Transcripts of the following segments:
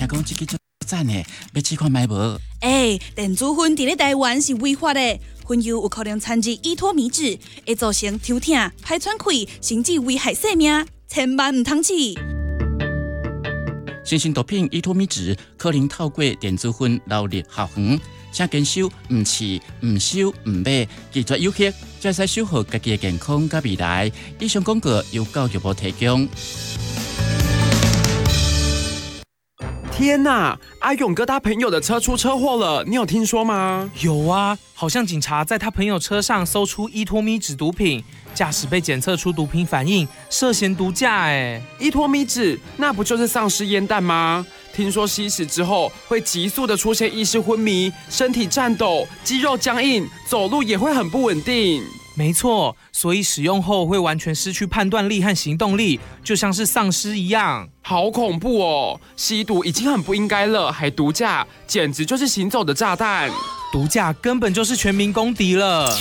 讲这个足赞的，要试看卖无？ 电子烟伫咧台湾是违法的，烟油有可能掺入依托米脂，会造成头痛、排喘气，甚至危害生命，千万唔通试。 新型毒品依托米脂可能透过电子烟流入校园，请坚守唔试、唔收、唔买，拒绝有害，才使守护家己的健康甲未来。以上广告由教育部提供。 天哪！阿勇哥他朋友的车出车祸了，你有听说吗？ 有啊，好像警察在他朋友车上搜出依托米脂毒品，驾驶被检测出毒品反应，涉嫌毒驾。 依托米脂那不就是丧尸烟弹吗？听说吸食之后会急速的出现意识昏迷、身体颤抖、肌肉僵硬，走路也会很不稳定。 没错，所以使用后会完全失去判断力和行动力，就像是丧尸一样。 好恐怖哦！吸毒已经很不应该了，还毒驾，简直就是行走的炸弹。 毒驾根本就是全民公敌了。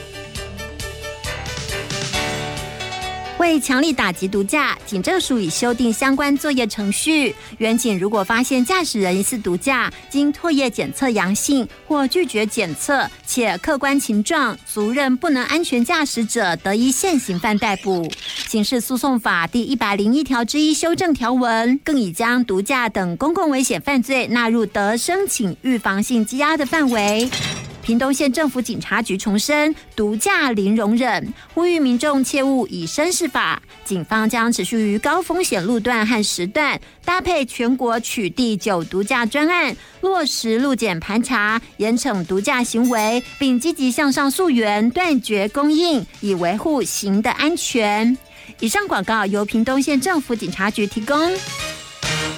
为强力打击毒驾，警政署已修订相关作业程序。员警如果发现驾驶人疑似毒驾，经唾液检测阳性或拒绝检测，且客观情状足认不能安全驾驶者，得依现行犯逮捕。刑事诉讼法第101条之一修正条文，更已将毒驾等公共危险犯罪纳入得申请预防性羁押的范围。屏东县政府警察局重申，毒驾零容忍，呼吁民众切勿以身试法。警方将持续于高风险路段和时段，搭配全国取缔酒毒驾专案，落实路检盘查，严惩毒驾行为，并积极向上溯源，断绝供应，以维护行的安全。以上广告由屏东县政府警察局提供。